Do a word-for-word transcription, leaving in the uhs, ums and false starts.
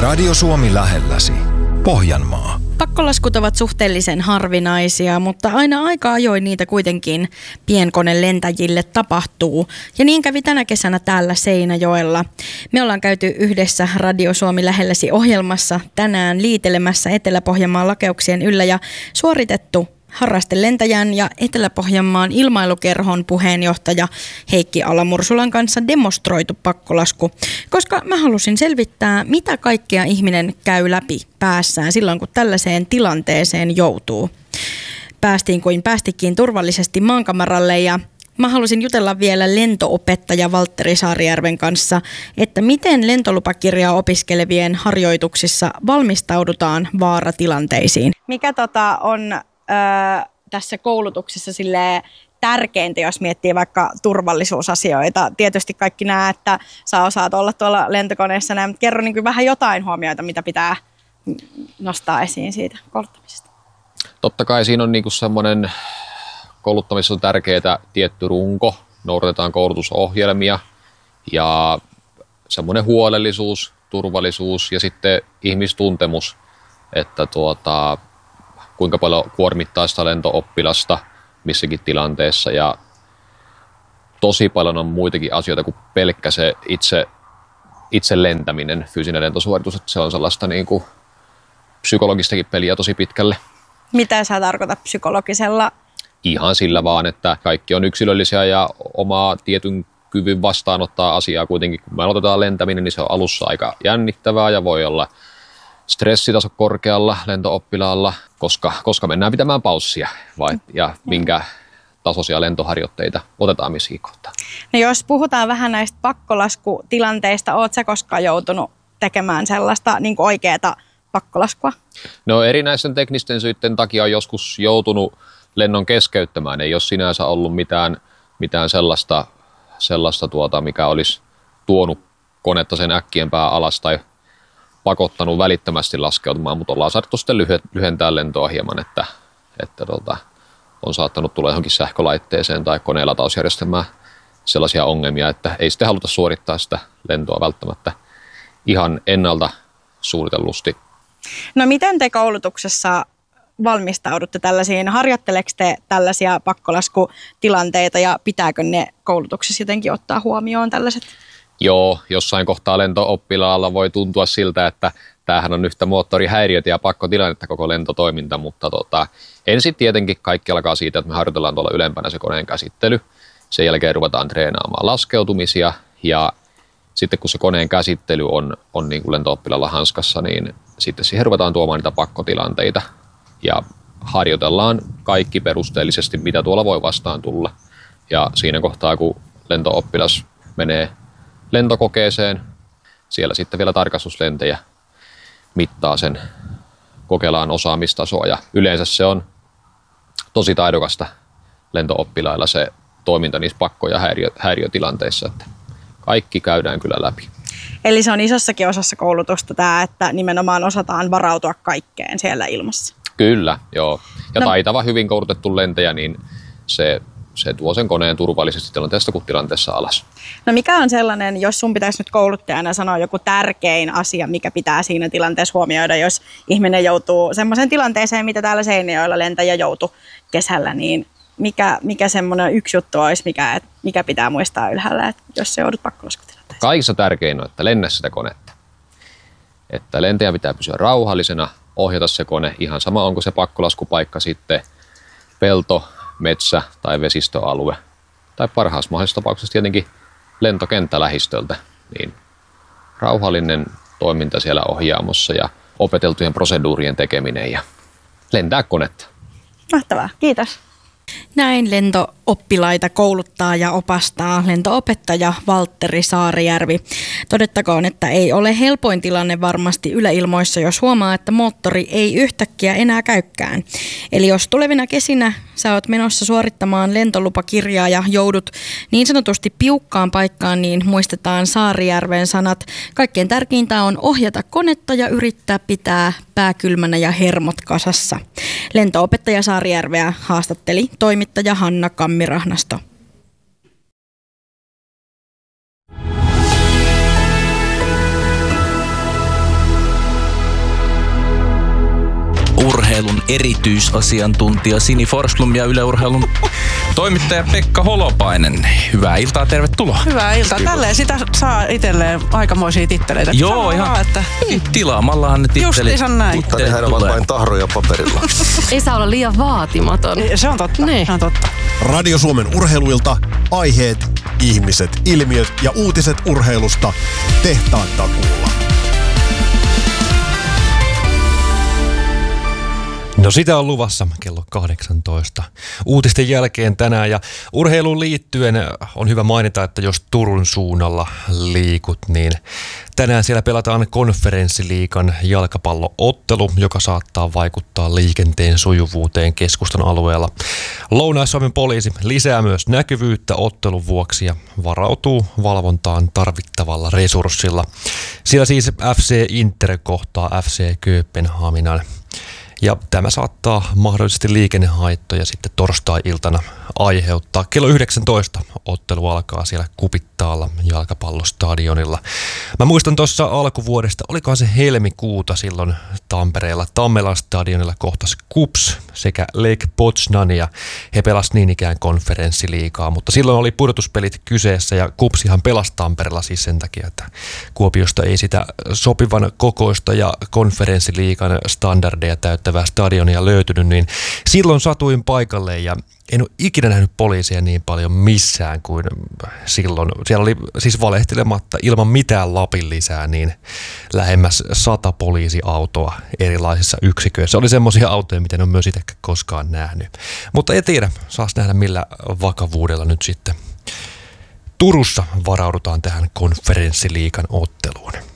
Radio Suomi lähelläsi. Pohjanmaa. Pakkolaskut ovat suhteellisen harvinaisia, mutta aina aika ajoin niitä kuitenkin pienkonelentäjille tapahtuu. Ja niin kävi tänä kesänä täällä Seinäjoella. Me ollaan käyty yhdessä Radio Suomi lähelläsi -ohjelmassa tänään liitelemässä Etelä-Pohjanmaan lakeuksien yllä ja suoritettu harrastelentäjän ja Etelä-Pohjanmaan ilmailukerhon puheenjohtaja Heikki Alamursulan kanssa demonstroitu pakkolasku, koska mä halusin selvittää, mitä kaikkea ihminen käy läpi päässään silloin, kun tällaiseen tilanteeseen joutuu. Päästiin kuin päästikin turvallisesti maankamaralle ja mä halusin jutella vielä lentoopettaja Valtteri Saarijärven kanssa, että miten lentolupakirjaa opiskelevien harjoituksissa valmistaudutaan vaaratilanteisiin. Mikä tota on Öö, tässä koulutuksessa silleen tärkeintä, jos miettii vaikka turvallisuusasioita. Tietysti kaikki nämä, että sä osaat olla tuolla lentokoneessa näin, mutta kerro niin kuin vähän jotain huomioita, mitä pitää nostaa esiin siitä kouluttamisesta. Totta kai siinä on niin kuin semmoinen, kouluttamisessa on tärkeää tietty runko, noudatetaan koulutusohjelmia ja semmoinen huolellisuus, turvallisuus ja sitten ihmistuntemus, että tuota... kuinka paljon kuormittaa sitä lento-oppilasta missäkin tilanteessa. Ja tosi paljon on muitakin asioita kuin pelkkä se itse, itse lentäminen, fyysinen lentosuoritus. Että se on sellaista niin kuin psykologistakin peliä tosi pitkälle. Mitä sä tarkoitat psykologisella? Ihan sillä vaan, että kaikki on yksilöllisiä ja omaa tietyn kyvyn vastaanottaa asiaa kuitenkin. Kun me aloitetaan lentäminen, niin se on alussa aika jännittävää ja voi olla stressitaso korkealla lento-oppilaalla, koska, koska mennään pitämään paussia vai, ja minkä tasoisia lentoharjoitteita otetaan missäkin kohtaa. No jos puhutaan vähän näistä pakkolaskutilanteista, ootko sä koskaan joutunut tekemään sellaista niin kuin oikeaa pakkolaskua? No erinäisten teknisten syiden takia on joskus joutunut lennon keskeyttämään. Ei ole sinänsä ollut mitään, mitään sellaista, sellaista tuota, mikä olisi tuonut konetta sen äkkiempää alas tai pakottanut välittömästi laskeutumaan, mutta ollaan saatu sitten lyhentää lentoa hieman, että, että tota, on saattanut tulla johonkin sähkölaitteeseen tai koneenlatausjärjestelmään sellaisia ongelmia, että ei sitten haluta suorittaa sitä lentoa välttämättä ihan ennalta suunnitellusti. No miten te koulutuksessa valmistaudutte tällaisiin? Harjoitteleeko te tällaisia pakkolaskutilanteita ja pitääkö ne koulutuksessa jotenkin ottaa huomioon tällaiset? Joo, jossain kohtaa lento-oppilaalla voi tuntua siltä, että tämähän on yhtä moottorihäiriötä ja pakkotilannetta koko lentotoiminta, mutta tota, ensin tietenkin kaikki alkaa siitä, että me harjoitellaan tuolla ylempänä se koneen käsittely. Sen jälkeen ruvetaan treenaamaan laskeutumisia ja sitten kun se koneen käsittely on, on niin kuin lento-oppilaalla hanskassa, niin sitten siihen ruvetaan tuomaan niitä pakkotilanteita ja harjoitellaan kaikki perusteellisesti, mitä tuolla voi vastaan tulla. Ja siinä kohtaa, kun lento-oppilas menee lentokokeeseen, siellä sitten vielä tarkastuslentäjä mittaa sen, kokeillaan osaamistasoa ja yleensä se on tosi taidokasta lento-oppilailla se toiminta niissä pakko- ja häiriö, häiriötilanteissa, että kaikki käydään kyllä läpi. Eli se on isossakin osassa koulutusta tämä, että nimenomaan osataan varautua kaikkeen siellä ilmassa. Kyllä, joo. Ja no. taitava, hyvin koulutettu lentäjä, niin se se tuo sen koneen turvallisesti tilanteesta kuin tilanteessa alas. No mikä on sellainen, jos sun pitäisi nyt kouluttajana sanoa joku tärkein asia, mikä pitää siinä tilanteessa huomioida, jos ihminen joutuu semmoiseen tilanteeseen, mitä täällä Seinäjoella lentäjä joutui kesällä, niin mikä, mikä semmoinen yksi juttu olisi, mikä, mikä pitää muistaa ylhäällä, että jos se joudut pakkolaskutilanteeseen? Kaikissa tärkein on, että lennä sitä konetta. Että lentäjä pitää pysyä rauhallisena, ohjata se kone, ihan sama onko se pakkolaskupaikka sitten pelto, metsä- tai vesistöalue, tai parhaassa mahdollisessa tapauksessa tietenkin lentokenttä lähistöltä, niin rauhallinen toiminta siellä ohjaamossa ja opeteltujen proseduurien tekeminen ja lentää konetta. Mahtavaa, kiitos. Näin lentooppilaita kouluttaa ja opastaa lentoopettaja Valtteri Saarijärvi. Todettakoon, että ei ole helpoin tilanne varmasti yläilmoissa, jos huomaa, että moottori ei yhtäkkiä enää käykään. Eli jos tulevina kesinä sä oot menossa suorittamaan lentolupakirjaa ja joudut niin sanotusti piukkaan paikkaan, niin muistetaan Saarijärven sanat. Kaikkein tärkeintä on ohjata konetta ja yrittää pitää pää kylmänä ja hermot kasassa. Lentoopettaja Saarijärveä haastatteli toimittaja Hanna Kammirahnasto. urheilun erityisasiantuntija Sini Forsblom ja Yle Urheilun toimittaja Pekka Holopainen. Hyvää iltaa, tervetuloa. Hyvää iltaa. Tälleen sitä saa itselleen aikamoisia titteleitä. Joo, ihan vaan, että tilaamallahan ne tittelit. Justiis on näin. Mutta nehän ovat vain tahroja paperilla. Ei saa olla liian vaatimaton. Se on totta. Niin. Se on totta. Radio Suomen urheiluilta aiheet, ihmiset, ilmiöt ja uutiset urheilusta tehtaan takuulla. No sitä on luvassa kello kahdeksantoista uutisten jälkeen tänään ja urheiluun liittyen on hyvä mainita, että jos Turun suunnalla liikut, niin tänään siellä pelataan konferenssiliigan jalkapalloottelu, joka saattaa vaikuttaa liikenteen sujuvuuteen keskustan alueella. Lounais-Suomen poliisi lisää myös näkyvyyttä ottelun vuoksi ja varautuu valvontaan tarvittavalla resurssilla. Siellä siis F C Inter kohtaa F C Kööpenhaminan. Ja tämä saattaa mahdollisesti liikennehaittoja sitten torstai-iltana aiheuttaa. Kello yhdeksäntoista ottelu alkaa siellä Kupittaalla jalkapallostadionilla. Mä muistan tuossa alkuvuodesta, olikohan se helmikuuta silloin Tampereella Tammelan stadionilla kohtas KuPS sekä Lech Poznan ja he pelasivat niin ikään konferenssiliigaa. Mutta silloin oli pudotuspelit kyseessä ja KuPSihan pelasi Tampereella siis sen takia, että Kuopiosta ei sitä sopivan kokoista ja konferenssiliigan standardeja täyttävää stadionia löytynyt, niin silloin satuin paikalle ja en ole ikinä nähnyt poliisia niin paljon missään kuin silloin. Siellä oli siis valehtelematta ilman mitään Lapin lisää niin lähemmäs sata poliisiautoa erilaisissa yksiköissä. Se oli semmoisia autoja, mitä en ole myös itse koskaan nähnyt. Mutta en tiedä, saas nähdä millä vakavuudella nyt sitten Turussa varaudutaan tähän konferenssiliigan otteluun.